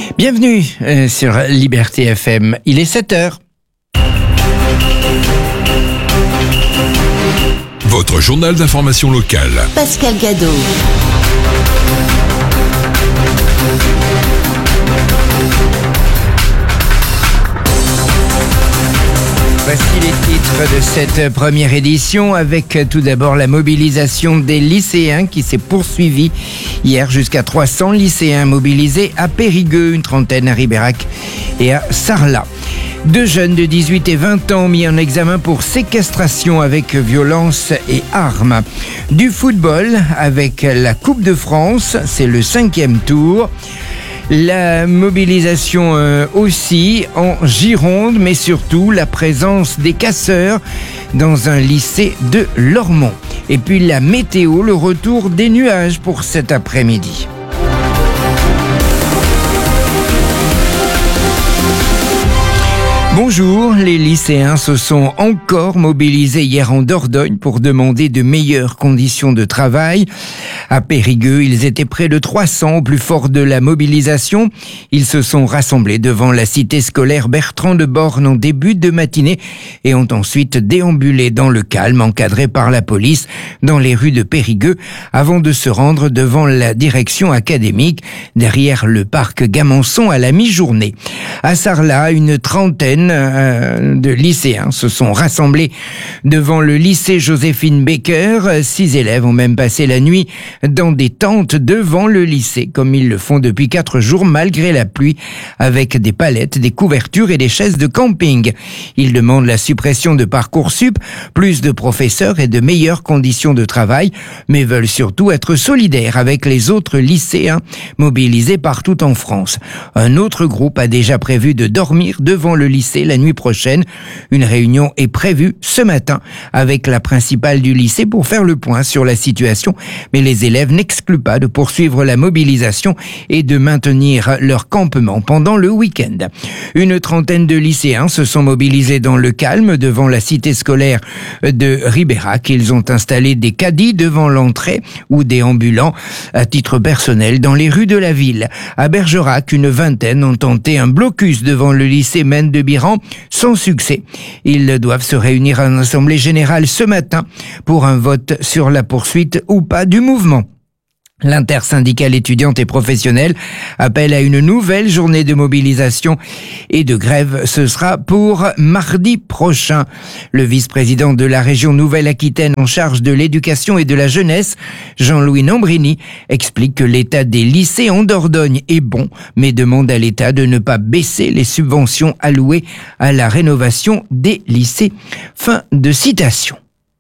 Bienvenue sur Liberté FM, il est 7h. Votre journal d'information locale. Pascal Gadot. Voici les titres de cette première édition avec tout d'abord la mobilisation des lycéens qui s'est poursuivie hier. Jusqu'à 300 lycéens mobilisés à Périgueux, une trentaine à Ribérac et à Sarlat. 2 jeunes de 18 et 20 ans mis en examen pour séquestration avec violence et armes. Du football avec la Coupe de France, c'est le 5e tour. La mobilisation aussi en Gironde, mais surtout la présence des casseurs dans un lycée de Lormont. Et puis la météo, le retour des nuages pour cet après-midi. Bonjour, les lycéens se sont encore mobilisés hier en Dordogne pour demander de meilleures conditions de travail. À Périgueux, ils étaient près de 300 au plus fort de la mobilisation. Ils se sont rassemblés devant la cité scolaire Bertrand de Born en début de matinée et ont ensuite déambulé dans le calme, encadrés par la police, dans les rues de Périgueux, avant de se rendre devant la direction académique, derrière le parc Gamançon à la mi-journée. À Sarlat, une trentaine de lycéens se sont rassemblés devant le lycée Joséphine Baker. 6 élèves ont même passé la nuit dans des tentes devant le lycée, comme ils le font depuis 4 jours malgré la pluie, avec des palettes, des couvertures et des chaises de camping. Ils demandent la suppression de Parcoursup, plus de professeurs et de meilleures conditions de travail, mais veulent surtout être solidaires avec les autres lycéens mobilisés partout en France. Un autre groupe a déjà prévu de dormir devant le lycée la nuit prochaine. Une réunion est prévue ce matin avec la principale du lycée pour faire le point sur la situation, mais les élèves n'excluent pas de poursuivre la mobilisation et de maintenir leur campement pendant le week-end. Une trentaine de lycéens se sont mobilisés dans le calme devant la cité scolaire de Ribérac. Ils ont installé des caddies devant l'entrée ou des ambulants à titre personnel dans les rues de la ville. À Bergerac, une vingtaine ont tenté un blocus devant le lycée Mène de Biran sans succès. Ils doivent se réunir en assemblée générale ce matin pour un vote sur la poursuite ou pas du mouvement. L'intersyndicale étudiante et professionnelle appelle à une nouvelle journée de mobilisation et de grève. Ce sera pour mardi prochain. Le vice-président de la région Nouvelle-Aquitaine en charge de l'éducation et de la jeunesse, Jean-Louis Nambrini, explique que l'état des lycées en Dordogne est bon, mais demande à l'État de ne pas baisser les subventions allouées à la rénovation des lycées. Fin de citation.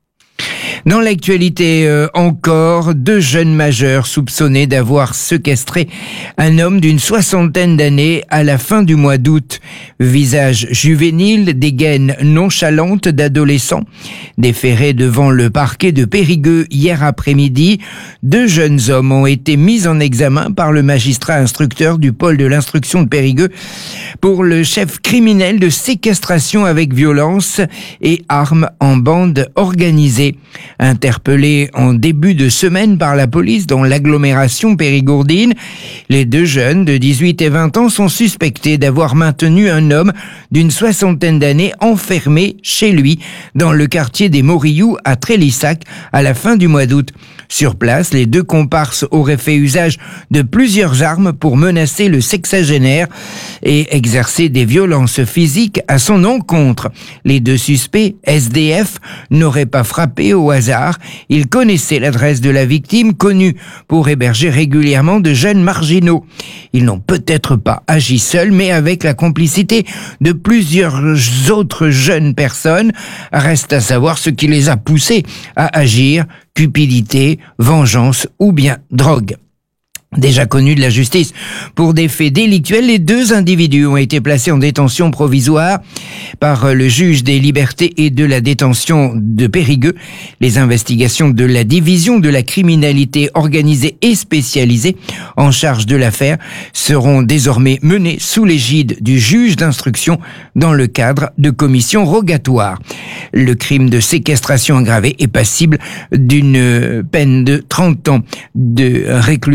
Dans l'actualité encore, 2 jeunes majeurs soupçonnés d'avoir séquestré un homme d'une 60aine d'années à la fin du mois d'août. Visage juvénile, dégaine nonchalante d'adolescents. Déférés devant le parquet de Périgueux hier après-midi, 2 jeunes hommes ont été mis en examen par le magistrat instructeur du pôle de l'instruction de Périgueux pour le chef criminel de séquestration avec violence et armes en bande organisée. Interpellés en début de semaine par la police dans l'agglomération périgourdine, les 2 jeunes de 18 et 20 ans sont suspectés d'avoir maintenu un homme d'une 60aine d'années enfermé chez lui dans le quartier des Morillous à Trélissac à la fin du mois d'août. Sur place, les 2 comparses auraient fait usage de plusieurs armes pour menacer le sexagénaire et exercer des violences physiques à son encontre. Les 2 suspects, SDF, n'auraient pas frappé au hasard. Ils connaissaient l'adresse de la victime, connue pour héberger régulièrement de jeunes marginaux. Ils n'ont peut-être pas agi seuls, mais avec la complicité de plusieurs autres jeunes personnes. Reste à savoir ce qui les a poussés à agir: cupidité, vengeance ou bien drogue. Déjà connus de la justice pour des faits délictuels, les 2 individus ont été placés en détention provisoire par le juge des libertés et de la détention de Périgueux. Les investigations de la division de la criminalité organisée et spécialisée en charge de l'affaire seront désormais menées sous l'égide du juge d'instruction dans le cadre de commissions rogatoires. Le crime de séquestration aggravée est passible d'une peine de 30 ans de réclusion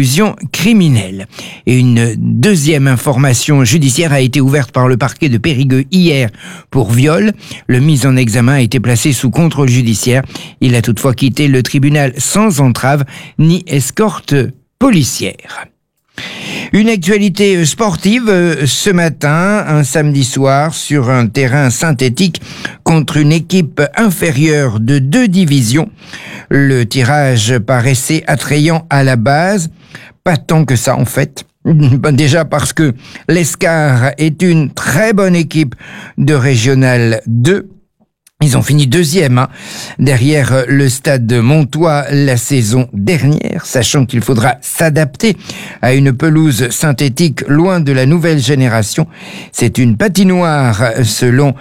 criminel. Et une deuxième information judiciaire a été ouverte par le parquet de Périgueux hier pour viol. Le mis en examen a été placé sous contrôle judiciaire. Il a toutefois quitté le tribunal sans entrave ni escorte policière. Une actualité sportive ce matin, un samedi soir, sur un terrain synthétique contre une équipe inférieure de 2 divisions. Le tirage paraissait attrayant à la base, pas tant que ça en fait. Déjà parce que l'Escar est une très bonne équipe de Régional 2. Ils ont fini 2e, derrière le Stade de Montois la saison dernière, sachant qu'il faudra s'adapter à une pelouse synthétique loin de la nouvelle génération. C'est une patinoire, selon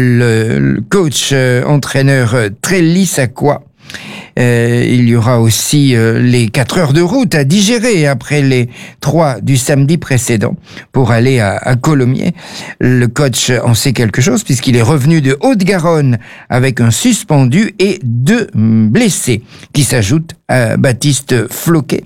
le coach entraîneur Trélissacois. Il y aura aussi les 4 heures de route à digérer après les 3 du samedi précédent pour aller à Colomiers. Le coach en sait quelque chose puisqu'il est revenu de Haute-Garonne avec un suspendu et 2 blessés qui s'ajoutent à Baptiste Floquet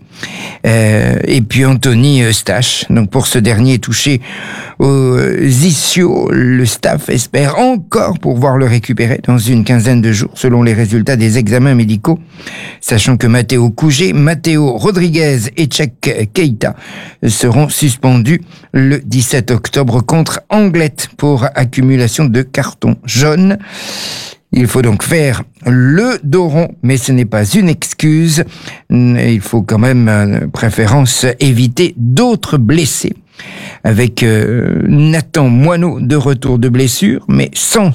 et puis Anthony Stache. Donc pour ce dernier touché aux ischios, le staff espère encore pouvoir le récupérer dans une quinzaine de jours selon les résultats des examens médicaux, sachant que Matteo Couget, Matteo Rodriguez et Tchèque Keita seront suspendus le 17 octobre contre Anglette pour accumulation de cartons jaunes. Il faut donc faire le dos rond, mais ce n'est pas une excuse. Il faut quand même, préférence, éviter d'autres blessés. Avec Nathan Moineau de retour de blessure, mais sans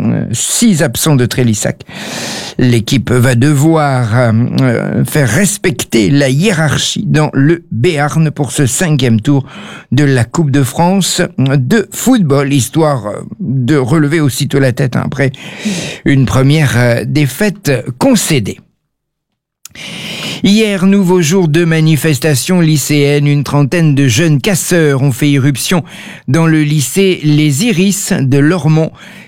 6 absents de Trélissac. L'équipe va devoir faire respecter la hiérarchie dans le Béarn pour ce 5e tour de la Coupe de France de football, histoire de relever aussitôt la tête après une première défaite concédée. Hier, nouveau jour de manifestation lycéenne. Une trentaine de jeunes casseurs ont fait irruption dans le lycée Les Iris de Lormont,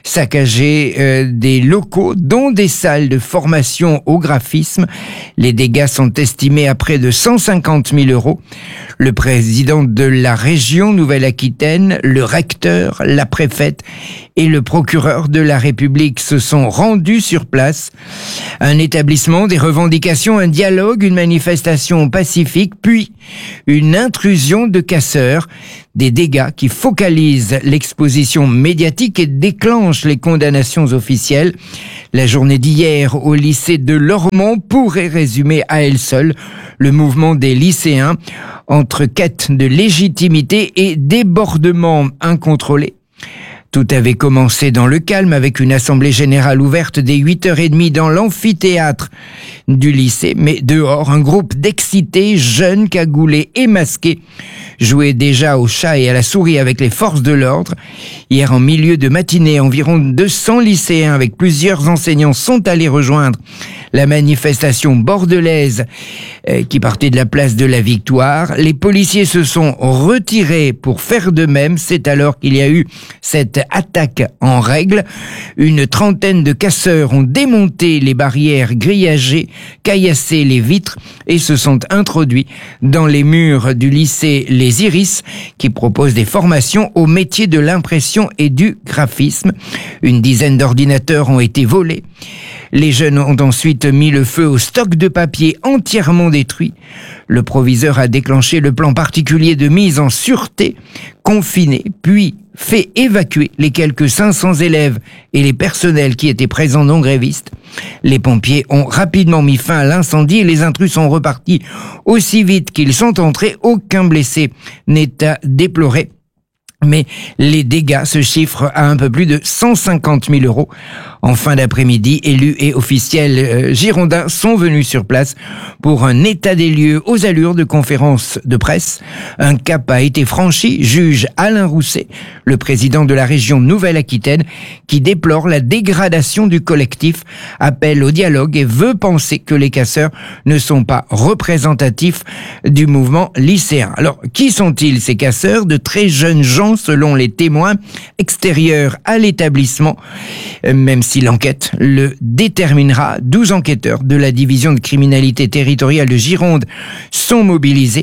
saccagé des locaux, dont des salles de formation au graphisme. Les dégâts sont estimés à près de 150 000 €. Le président de la région Nouvelle-Aquitaine, le recteur, la préfète et le procureur de la République se sont rendus sur place. Un établissement, des revendications, un dialogue, une manifestation pacifique, puis une intrusion de casseurs, des dégâts qui focalisent l'exposition médiatique et déclenchent les condamnations officielles. La journée d'hier au lycée de Lormont pourrait résumer à elle seule le mouvement des lycéens entre quête de légitimité et débordement incontrôlé. Tout avait commencé dans le calme avec une assemblée générale ouverte dès 8h30 dans l'amphithéâtre du lycée. Mais dehors, un groupe d'excités, jeunes, cagoulés et masqués jouait déjà au chat et à la souris avec les forces de l'ordre. Hier, en milieu de matinée, environ 200 lycéens avec plusieurs enseignants sont allés rejoindre la manifestation bordelaise qui partait de la place de la Victoire. Les policiers se sont retirés pour faire de même. C'est alors qu'il y a eu cette attaque en règle. Une trentaine de casseurs ont démonté les barrières grillagées, caillassé les vitres et se sont introduits dans les murs du lycée Les Iris qui propose des formations au métier de l'impression et du graphisme. Une dizaine d'ordinateurs ont été volés. Les jeunes ont ensuite mis le feu au stock de papier entièrement détruit. Le proviseur a déclenché le plan particulier de mise en sûreté, confiné, puis fait évacuer les quelques 500 élèves et les personnels qui étaient présents non grévistes. Les pompiers ont rapidement mis fin à l'incendie et les intrus sont repartis aussi vite qu'ils sont entrés. Aucun blessé n'est à déplorer. Mais les dégâts se chiffrent à un peu plus de 150 000 €. En fin d'après-midi, élus et officiels girondins sont venus sur place pour un état des lieux aux allures de conférence de presse. Un cap a été franchi, juge Alain Rousset, le président de la région Nouvelle-Aquitaine, qui déplore la dégradation du collectif, appelle au dialogue et veut penser que les casseurs ne sont pas représentatifs du mouvement lycéen. Alors, qui sont-ils ces casseurs? De très jeunes gens, selon les témoins extérieurs à l'établissement, même si l'enquête le déterminera. 12 enquêteurs de la division de criminalité territoriale de Gironde sont mobilisés.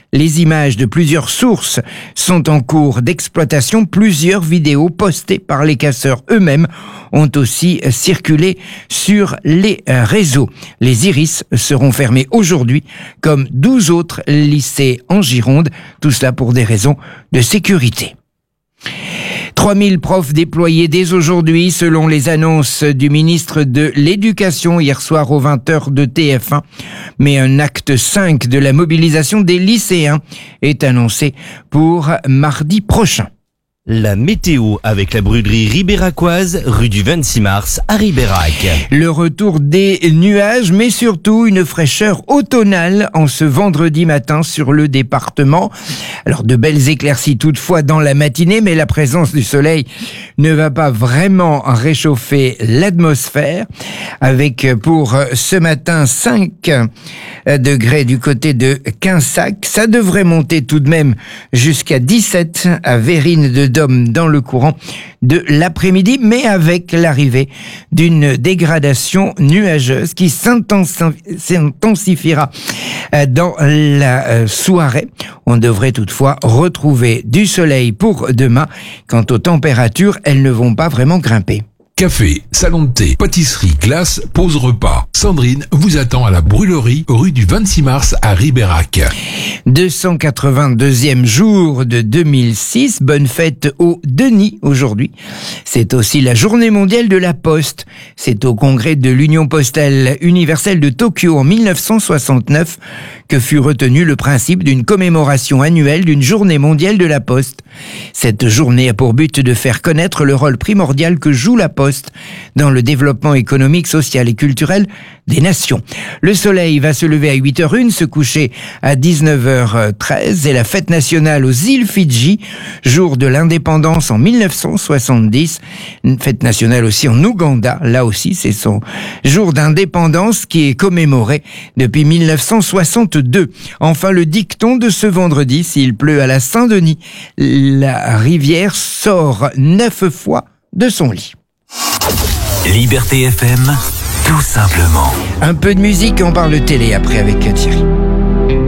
Les images de plusieurs sources sont en cours d'exploitation. Plusieurs vidéos postées par les casseurs eux-mêmes ont aussi circulé sur les réseaux. Les Iris seront fermés aujourd'hui, comme 12 autres lycées en Gironde. Tout cela pour des raisons de sécurité. 3000 profs déployés dès aujourd'hui, selon les annonces du ministre de l'Éducation hier soir aux 20h de TF1. Mais un acte 5 de la mobilisation des lycéens est annoncé pour mardi prochain. La météo avec la brûlerie ribéracoise, rue du 26 mars à Ribérac. Le retour des nuages, mais surtout une fraîcheur automnale en ce vendredi matin sur le département. Alors de belles éclaircies toutefois dans la matinée, mais la présence du soleil ne va pas vraiment réchauffer l'atmosphère. Avec pour ce matin 5 degrés du côté de Quinsac. Ça devrait monter tout de même jusqu'à 17 à Vérines de dans le courant de l'après-midi, mais avec l'arrivée d'une dégradation nuageuse qui s'intensifiera dans la soirée. On devrait toutefois retrouver du soleil pour demain. Quant aux températures, elles ne vont pas vraiment grimper. Café, salon de thé, pâtisserie, glace, pause repas. Sandrine vous attend à la brûlerie, rue du 26 mars à Ribérac. 282e jour de 2006. Bonne fête au Denis aujourd'hui. C'est aussi la journée mondiale de la Poste. C'est au congrès de l'Union postale universelle de Tokyo en 1969 que fut retenu le principe d'une commémoration annuelle d'une journée mondiale de la Poste. Cette journée a pour but de faire connaître le rôle primordial que joue la Poste dans le développement économique, social et culturel des nations. Le soleil va se lever à 8h01, se coucher à 19h13 et la fête nationale aux îles Fidji, jour de l'indépendance en 1970. Une fête nationale aussi en Ouganda, là aussi c'est son jour d'indépendance qui est commémoré depuis 1962. Enfin le dicton de ce vendredi, s'il pleut à la Saint-Denis, la rivière sort 9 fois de son lit. Liberté FM, tout simplement. Un peu de musique, on parle télé après avec Thierry.